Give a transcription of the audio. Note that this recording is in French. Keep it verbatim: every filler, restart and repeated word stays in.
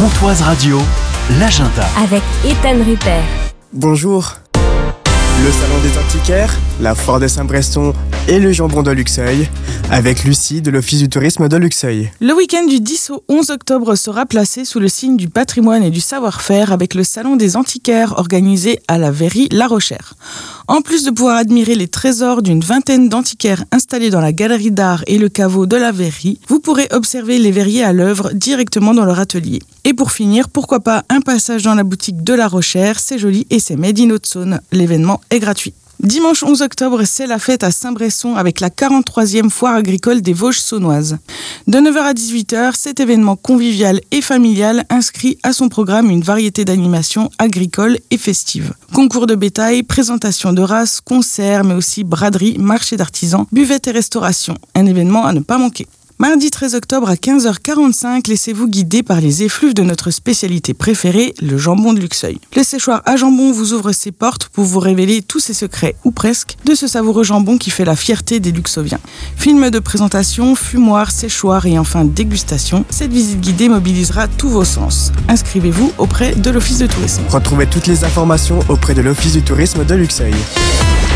Pontoise Radio, l'agenda. Avec Ethan Rupert. Bonjour. Le salon des antiquaires, la foire de Saint-Bresson et le jambon de Luxeuil, avec Lucie de l'Office du tourisme de Luxeuil. Le week-end du dix au onze octobre sera placé sous le signe du patrimoine et du savoir-faire avec le salon des antiquaires organisé à la Verrerie La Rochère. En plus de pouvoir admirer les trésors d'une vingtaine d'antiquaires installés dans la galerie d'art et le caveau de la Verrerie, vous pourrez observer les verriers à l'œuvre directement dans leur atelier. Et pour finir, pourquoi pas un passage dans la boutique de La Rochère, c'est joli et c'est made in Haute-Saône. L'événement est gratuit. Dimanche onze octobre, c'est la fête à Saint-Bresson avec la quarante-troisième foire agricole des Vosges saunoises. De neuf heures à dix-huit heures, cet événement convivial et familial inscrit à son programme une variété d'animations agricoles et festives. Concours de bétail, présentation de races, concerts, mais aussi braderie, marché d'artisans, buvette et restauration. Un événement à ne pas manquer. Mardi treize octobre à quinze heures quarante-cinq, laissez-vous guider par les effluves de notre spécialité préférée, le jambon de Luxeuil. Le séchoir à jambon vous ouvre ses portes pour vous révéler tous ses secrets, ou presque, de ce savoureux jambon qui fait la fierté des Luxeuviens. Film de présentation, fumoir, séchoir et enfin dégustation, cette visite guidée mobilisera tous vos sens. Inscrivez-vous auprès de l'Office de tourisme. Retrouvez toutes les informations auprès de l'Office du tourisme de Luxeuil.